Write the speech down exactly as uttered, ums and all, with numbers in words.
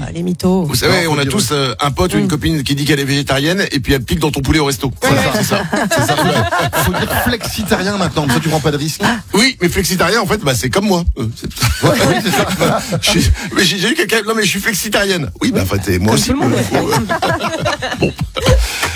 les mythos. Vous savez, on a tous euh, un pote ou une copine qui dit qu'elle est végétarienne et puis elle pique dans ton poulet au resto. C'est ça, c'est ça. C'est ça. Faut dire flexitarien maintenant, comme ça tu prends pas de risque. Oui, mais flexitarien, en fait, bah, c'est comme moi. Euh, c'est... Ouais, oui, c'est ça. Voilà. Je suis- mais j'ai, j'ai eu quelqu'un, non mais je suis flexitarienne. Oui, bah en fait, moi aussi. Tout le monde. Euh, bon.